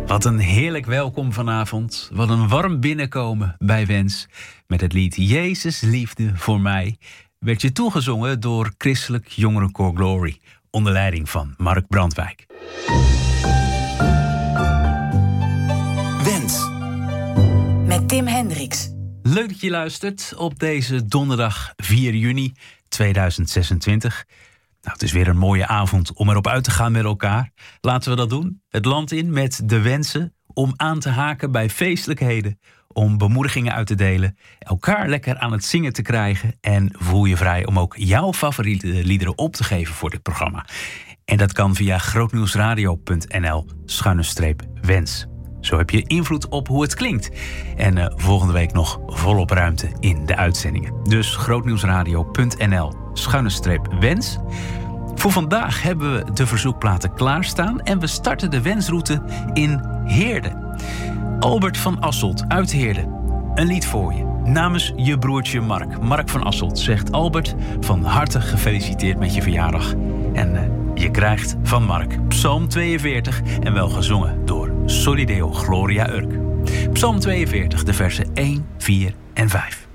Wat een heerlijk welkom vanavond. Wat een warm binnenkomen bij Wens. Met het lied Jezus liefde voor mij werd je toegezongen door Christelijk Jongerenkoor Glory, onder leiding van Mark Brandwijk. Wens met Tim Hendricks. Leuk dat je luistert op deze donderdag 4 juni 2026. Nou, het is weer een mooie avond om erop uit te gaan met elkaar. Laten we dat doen. Het land in met de wensen om aan te haken bij feestelijkheden, om bemoedigingen uit te delen, elkaar lekker aan het zingen te krijgen en voel je vrij om ook jouw favoriete liederen op te geven voor dit programma. En dat kan via grootnieuwsradio.nl/wens. Zo heb je invloed op hoe het klinkt. En volgende week nog volop ruimte in de uitzendingen. Dus grootnieuwsradio.nl/wens. Voor vandaag hebben we de verzoekplaten klaarstaan en we starten de wensroute in Heerde. Albert van Asselt uit Heerde. Een lied voor je. Namens je broertje Mark. Mark van Asselt zegt Albert van harte gefeliciteerd met je verjaardag. En je krijgt van Mark Psalm 42 en wel gezongen door Solideo Gloria Urk. Psalm 42, de versen 1, 4 en 5.